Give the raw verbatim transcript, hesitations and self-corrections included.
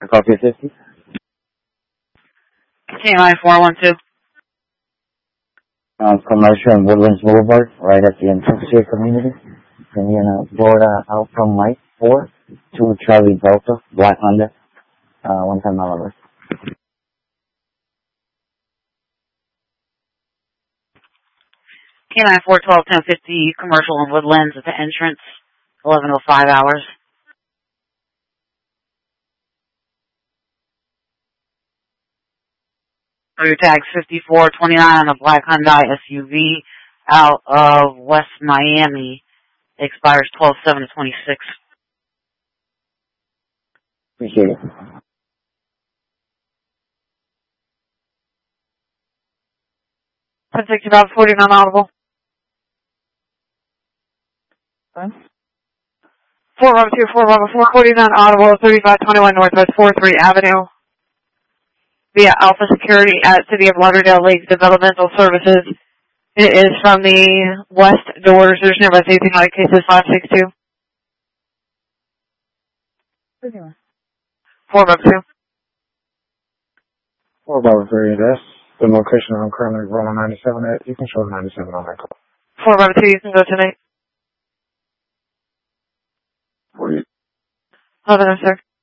Copy fifty. K nine four one two. Um, commercial and Woodlands Boulevard, right at the entrance to your community. And you're gonna board uh, out from Mike four to Charlie Delta, Black Honda, uh, one time Oliver. K nine four twelve ten fifty. Commercial and Woodlands at the entrance. Eleven oh five hours. Your tag's fifty-four twenty-nine on a black Hyundai S U V out of West Miami. Expires twelve seven to twenty-six. Appreciate it. ten sixty-five forty-nine audible. Okay. four one two four one four forty-nine audible, thirty-five twenty-one Northwest forty-three Avenue. Via Alpha Security at City of Lauderdale Lake Developmental Services. It is from the west doors. There's nearby safety like cases five six two. four one two. four one three, that's the location I'm currently rolling ninety-seven at. You can show ninety-seven on that call. four one two, you can go tonight. For you. Hold on, sir.